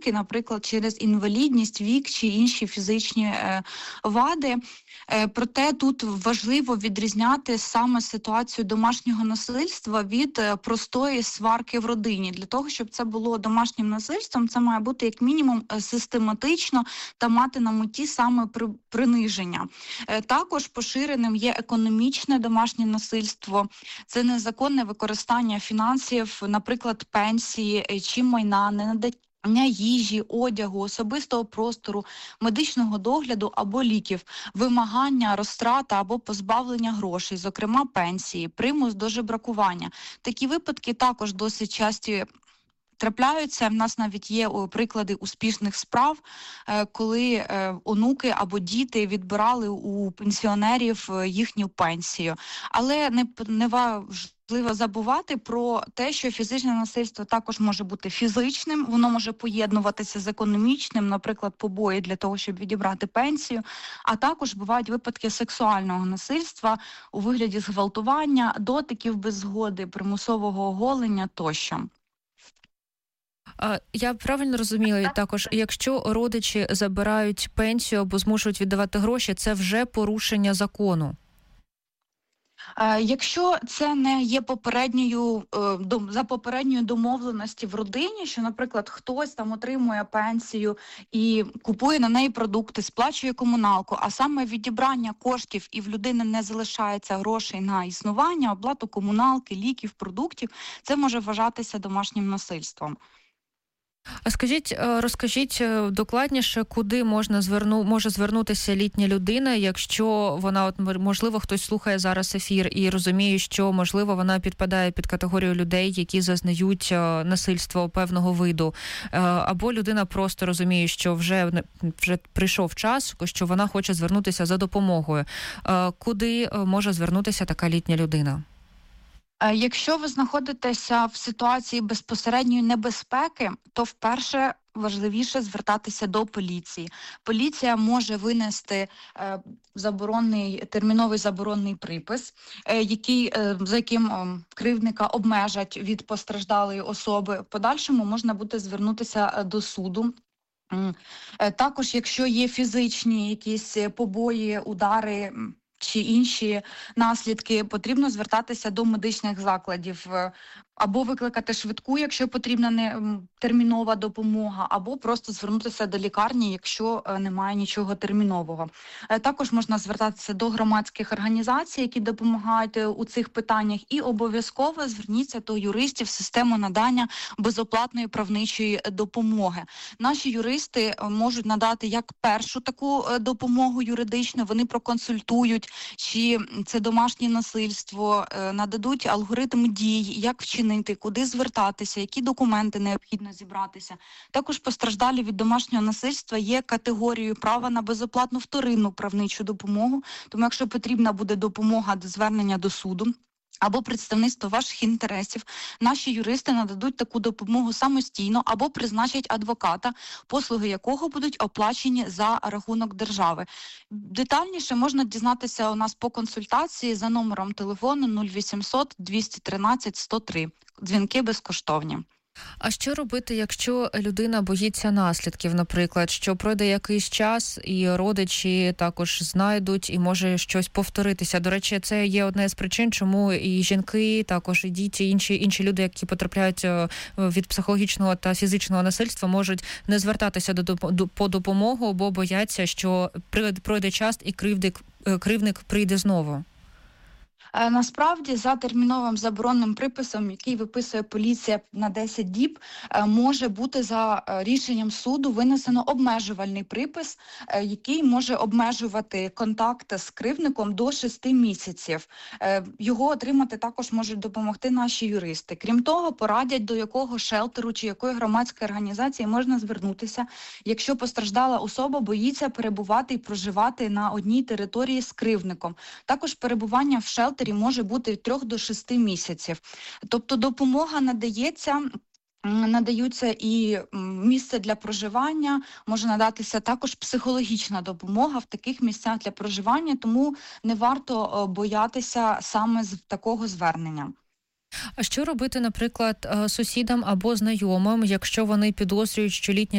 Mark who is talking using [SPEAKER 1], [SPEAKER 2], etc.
[SPEAKER 1] жінки, наприклад, через інвалідність, вік чи інші фізичні вади. Проте тут важливо відрізняти саме ситуацію домашнього насильства від простої сварки в родині. Для того, щоб це було домашнім насильством, це має бути як мінімум систематично та мати на меті саме приниження. Також поширеним є економічне домашнє насильство. Це незаконне використання фінансів, наприклад, пенсії чи майна, ненадання їжі, одягу, особистого простору, медичного догляду або ліків, вимагання, розтрата або позбавлення грошей, зокрема пенсії, примус до жебракування. Такі випадки також досить часті трапляються. В нас навіть є приклади успішних справ, коли онуки або діти відбирали у пенсіонерів їхню пенсію. Але не важливо забувати про те, що фізичне насильство також може бути фізичним, воно може поєднуватися з економічним, наприклад, побої для того, щоб відібрати пенсію, а також бувають випадки сексуального насильства у вигляді зґвалтування, дотиків без згоди, примусового оголення тощо.
[SPEAKER 2] Я правильно розумію також, якщо родичі забирають пенсію або змушують віддавати гроші, це вже порушення закону?
[SPEAKER 1] Якщо це не є за попередньою домовленості в родині, що, наприклад, хтось там отримує пенсію і купує на неї продукти, сплачує комуналку, а саме відібрання коштів і в людини не залишається грошей на існування, оплату комуналки, ліків, продуктів, це може вважатися домашнім насильством.
[SPEAKER 2] А розкажіть докладніше, куди може звернутися літня людина, якщо вона, можливо, хтось слухає зараз ефір і розуміє, що, можливо, вона підпадає під категорію людей, які зазнають насильства певного виду, або людина просто розуміє, що вже прийшов час, що вона хоче звернутися за допомогою. Куди може звернутися така літня людина?
[SPEAKER 1] Якщо ви знаходитеся в ситуації безпосередньої небезпеки, то вперше важливіше звертатися до поліції. Поліція може винести терміновий заборонний припис, за яким кривдника обмежать від постраждалої особи. В подальшому можна буде звернутися до суду. Також, якщо є фізичні якісь побої, удари чи інші наслідки, потрібно звертатися до медичних закладів, або викликати швидку, якщо потрібна термінова допомога, або просто звернутися до лікарні, якщо немає нічого термінового. Також можна звертатися до громадських організацій, які допомагають у цих питаннях, і обов'язково зверніться до юристів в систему надання безоплатної правничої допомоги. Наші юристи можуть надати як першу таку допомогу юридичну, вони проконсультують, чи це домашнє насильство, нададуть алгоритм дій, як вчинити, куди звертатися, які документи необхідно зібратися. Також постраждалі від домашнього насильства є категорією права на безоплатну вторинну правничу допомогу, тому якщо потрібна буде допомога до звернення до суду або представництво ваших інтересів, наші юристи нададуть таку допомогу самостійно або призначать адвоката, послуги якого будуть оплачені за рахунок держави. Детальніше можна дізнатися у нас по консультації за номером телефону 0800 213 103. Дзвінки безкоштовні.
[SPEAKER 2] А що робити, якщо людина боїться наслідків, наприклад, що пройде якийсь час і родичі також знайдуть і може щось повторитися? До речі, це є одна з причин, чому і жінки, також і діти, інші люди, які потрапляють від психологічного та фізичного насильства, можуть не звертатися по допомогу, бо бояться, що пройде час і кривдник прийде знову.
[SPEAKER 1] Насправді, за терміновим заборонним приписом, який виписує поліція на 10 діб, може бути за рішенням суду винесено обмежувальний припис, який може обмежувати контакт з кривдником до 6 місяців. Його отримати також можуть допомогти наші юристи. Крім того, порадять, до якого шелтеру чи якої громадської організації можна звернутися, якщо постраждала особа боїться перебувати і проживати на одній території з кривдником. Також перебування в шелтері може бути від 3 до 6 місяців. Тобто допомога надаються і місце для проживання, може надатися також психологічна допомога в таких місцях для проживання, тому не варто боятися саме з такого звернення.
[SPEAKER 2] А що робити, наприклад, сусідам або знайомим, якщо вони підозрюють, що літня